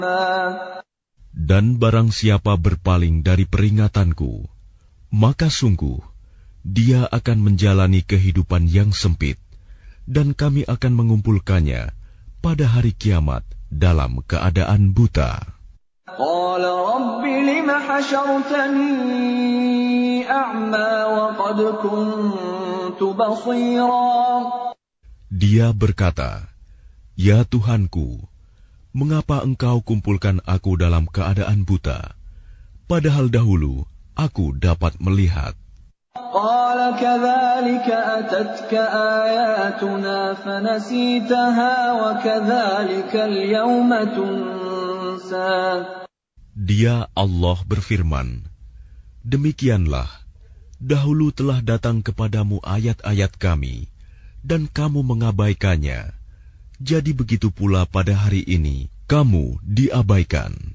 Dan barang siapa berpaling dari peringatanku, maka sungguh dia akan menjalani kehidupan yang sempit, dan kami akan mengumpulkannya pada hari kiamat dalam keadaan buta. قال رب لم حشرتني أعمى وقد كنت بصيرا. Dia berkata, "Ya Tuhanku, mengapa engkau kumpulkan aku dalam keadaan buta, padahal dahulu aku dapat melihat?" قال كذلك أتتك آياتنا فنسيتها وكذلك اليوم تنسى. Dia Allah berfirman, "Demikianlah, dahulu telah datang kepadamu ayat-ayat kami, dan kamu mengabaikannya. Jadi begitu pula pada hari ini, kamu diabaikan."